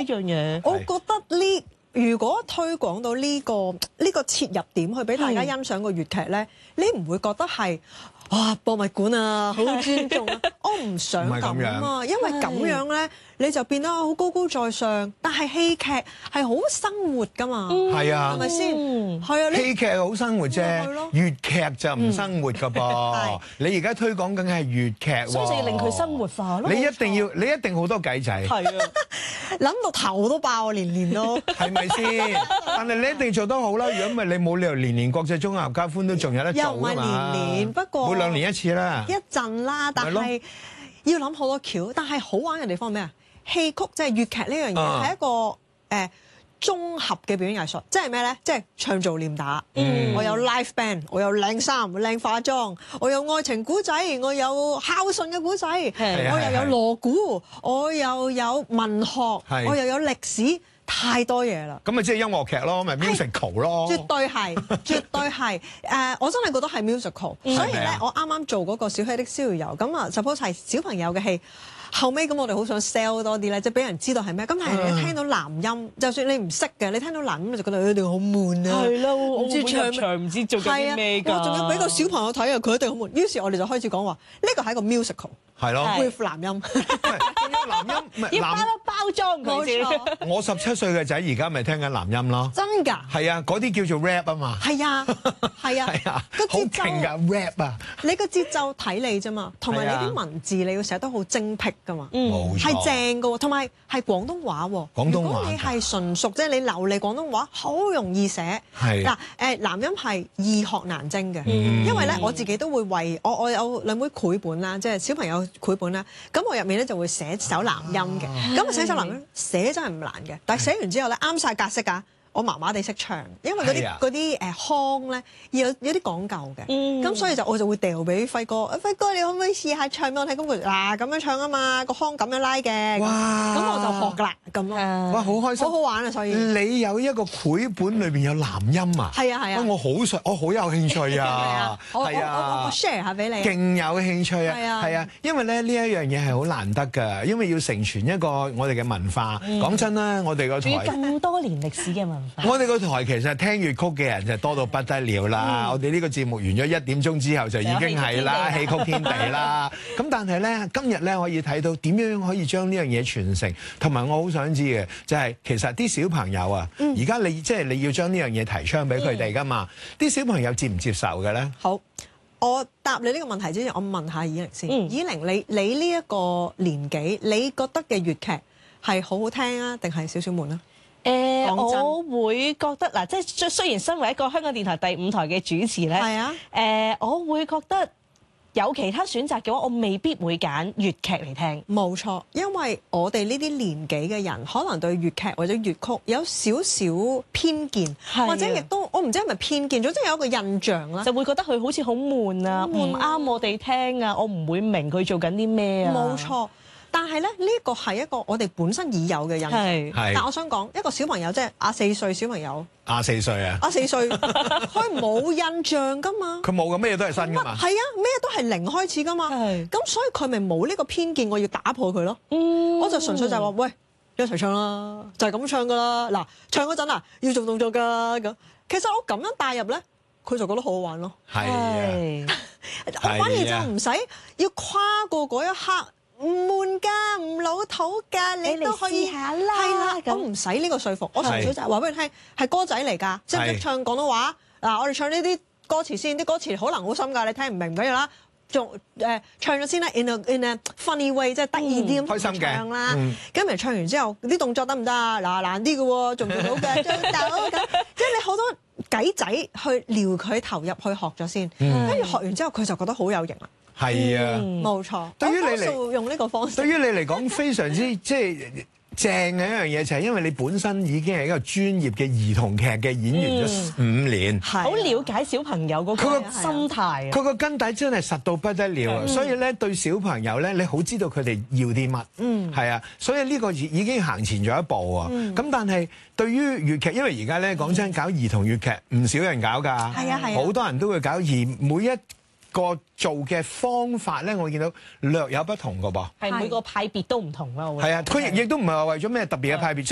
呢樣嘢？ 我覺得如果推廣到呢個切入點去俾大家欣賞個粵劇咧，你唔會覺得係博物館啊，好尊重啊！我唔想咁啊，因為咁樣咧，你就變得好高高在上。但係戲劇係好生活㗎嘛， 係啊， 係咪先？係啊， 戲劇好生活啫，粵劇就唔生活㗎噃。你而家推廣緊係粵劇喎， 所以就要令佢生活化咯。 你一定好多計仔。 係啊， 諗到頭都爆啊，年都係咪先？但係你一定做得好啦，如果唔係你冇理由年國際綜合家歡都仲有得做㗎嘛。 又唔係年，不過每2年一次啦， 一陣啦，但係要諗好多橋。但係好玩嘅地方係咩啊？戲曲即係粵劇呢樣嘢係一個綜合嘅表演藝術，即係咩咧？即係唱做念打。我有 live band， 我有靚衫、靚化妝，我有愛情古仔，我有孝順嘅古仔，我又有鑼鼓，我又有文學，我又有歷史，太多嘢啦。 咁咪即係音樂劇咯，咪 musical 咯。 絕對係，絕對係。我真係覺得係 musical，所以咧，我啱啱做嗰個小溪的逍遙遊，咁啊 suppose 係小朋友嘅戲。後尾咁我哋好想 sell 多啲咧，即係俾人知道係咩。咁但係你聽到男音，就算你唔識嘅，你聽到男音就覺得一定好悶啊。 係咯， 唔知唱唔知做緊啲咩㗎。 我仲要俾個小朋友睇啊，佢一定好悶。於是我哋就開始講話，呢個係一個 musical， 係咯 ，with 男音。 男音要包裝佢先。 我17歲嘅仔而家咪聽緊男音咯。 真㗎？ 係啊，嗰啲叫做 rap 啊嘛。 係啊，係啊， 係啊， 個好節奏勁㗎 rap 啊！ 你個節奏睇你啫嘛，同埋你啲文字你要寫得好精辟㗎嘛。 冇錯。 係正㗎喎，同埋係廣東話喎。 廣東話。 如果你係純熟，即係你流利廣東話，好容易寫。 係。 嗱男音係易學難精嘅，因為咧我自己都會為我有2本繪本啦，即係小朋友繪本啦。咁我入面咧就會寫首男音嘅。咁寫首男音寫真係唔難嘅，但係寫完之後咧啱晒格式㗎。我麻麻地識唱，因為嗰啲腔咧有啲講究嘅，咁所以我就會掉俾輝哥，輝哥你可唔可以試下唱俾我睇？咁佢嗱咁樣唱啊嘛，個腔咁樣拉嘅，咁我就學㗎啦，咁咯。 哇，好開心， 好好玩啊！所以你有一個繪本裏邊有男音啊？ 係啊係啊， 我好有興趣啊！ 係啊，我 share 下俾你。 勁有興趣啊！ 係啊，因為咧呢一樣嘢係好難得㗎，因為要承傳一個我哋嘅文化。講真啦，我哋個台仲要咁多年歷史嘅文化。 我哋個台其實聽粵曲嘅人就多到不得了啦！我哋呢個節目完咗1點鐘之後就已經係啦，戲曲天地啦。咁但係咧，今日咧可以睇到點樣可以將呢樣嘢傳承，同埋我好想知嘅就係其實啲小朋友啊，而家你要將呢樣嘢提倡俾佢哋㗎嘛？啲小朋友接唔接受嘅咧？ 好，我答你呢個問題之前，我問下以玲先。以玲，你呢一個年紀，你覺得嘅粵劇係好好聽啊，定係少少悶啊？ 我會覺得嗱，即係雖然身為一個香港電台第5台嘅主持咧， 係啊， 我會覺得有其他選擇嘅話，我未必會揀粵劇嚟聽。 冇錯，因為我哋呢啲年紀嘅人，可能對粵劇或者粵曲有少少偏見，或者亦都我唔知係咪偏見，總之有一個印象啦， 就會覺得佢好似好悶啊，唔啱我哋聽啊，我唔會明佢做緊啲咩啊。 冇錯。但係咧，呢個係一個我哋本身已有嘅印象。但係我想講一個小朋友，即係4歲小朋友。 4歲啊 ！4歲，佢冇印象㗎嘛。 佢冇㗎，咩都係新㗎嘛。 係啊，咩都係0開始㗎嘛。咁所以佢咪冇呢個偏見，我要打破佢咯。我就純粹就係話，喂，一齊唱啦，就係咁唱㗎啦。嗱，唱嗰陣啊，要做動作㗎咁。其實我咁樣帶入咧，佢就覺得好好玩咯。 係啊， 我反而就唔使要跨過嗰一刻。唔悶㗎，唔老土㗎，你都可以下啦。 係啦，我唔使呢個說服，我純粹就係話俾你聽，係歌仔嚟㗎，識唔識唱廣東話？嗱，我哋唱呢啲歌詞先，啲歌詞可能好深㗎，你聽唔明唔緊要啦。仲唱咗先啦 ，in a funny way， 即係得意啲咁唱啦。咁然唱完之後，啲動作得唔得啊？嗱，難啲嘅喎，做唔做到嘅？做到咁，即係你好多計仔去撩佢投入去學咗先，跟住學完之後，佢就覺得好有型啦。 係啊， 冇錯。 對於你嚟用呢個方式， 對於你嚟講非常之即係正嘅一樣嘢，就係因為你本身已經係一個專業嘅兒童劇嘅演員咗5年， 好了解小朋友嗰個心態。 佢個根底真係實到不得了啊！所以咧對小朋友咧，你好知道佢哋要啲乜，係啊，所以呢個已經行前咗一步啊！咁但係對於粵劇，因為而家咧講真搞兒童粵劇唔少人搞㗎， 係啊， 好多人都會搞，而每一個做嘅方法咧，我見到略有不同㗎噃， 係每個派別都唔同啦。 係啊，佢亦都唔係話為咗咩特別嘅派別。